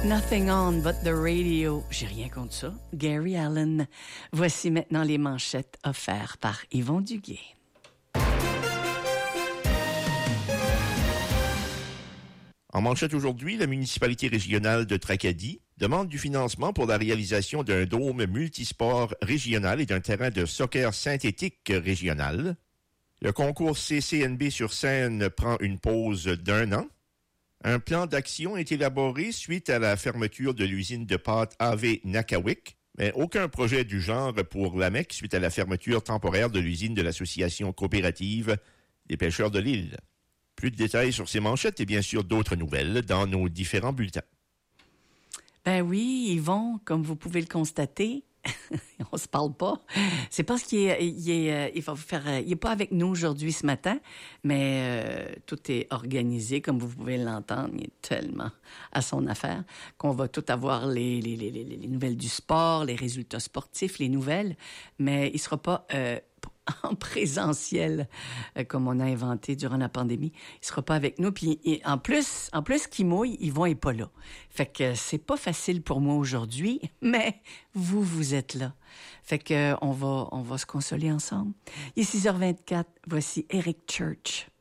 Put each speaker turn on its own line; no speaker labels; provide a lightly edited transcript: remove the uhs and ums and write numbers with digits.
Nothing on but the radio. J'ai rien contre ça. Gary Allen. Voici maintenant les manchettes offertes par Yvon Duguay.
En manchette aujourd'hui, la municipalité régionale de Tracadie demande du financement pour la réalisation d'un dôme multisport régional et d'un terrain de soccer synthétique régional. Le concours CCNB sur Seine prend une pause d'1 an. Un plan d'action est élaboré suite à la fermeture de l'usine de pâtes AV Nakawik, mais aucun projet du genre pour l'AMEC suite à la fermeture temporaire de l'usine de l'Association coopérative des pêcheurs de l'île. Plus de détails sur ces manchettes et bien sûr d'autres nouvelles dans nos différents bulletins.
Ben oui, Yvon, comme vous pouvez le constater, on se parle pas. C'est parce qu'il est pas avec nous aujourd'hui ce matin, mais tout est organisé, comme vous pouvez l'entendre. Il est tellement à son affaire qu'on va tout avoir les nouvelles du sport, les résultats sportifs, les nouvelles, mais il sera pas en présentiel, comme on a inventé durant la pandémie. Il sera pas avec nous. Puis en plus qu'il mouille, Yvon est pas là. Fait que c'est pas facile pour moi aujourd'hui, mais vous êtes là. Fait que on va se consoler ensemble. Il est 6h24. Voici Eric Church.